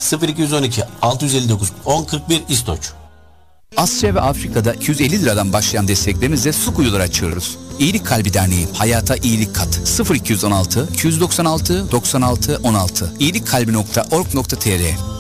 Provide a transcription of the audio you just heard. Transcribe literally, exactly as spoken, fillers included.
sıfır iki yüz on iki altı yüz elli dokuz on kırk bir İstoç. Asya ve Afrika'da iki yüz elli liradan başlayan desteklerimizle su kuyuları açıyoruz. İyilik Kalbi Derneği, hayata iyilik kat. sıfır iki yüz on altı iki yüz doksan altı doksan altı on altı iyilikkalbi nokta org nokta tr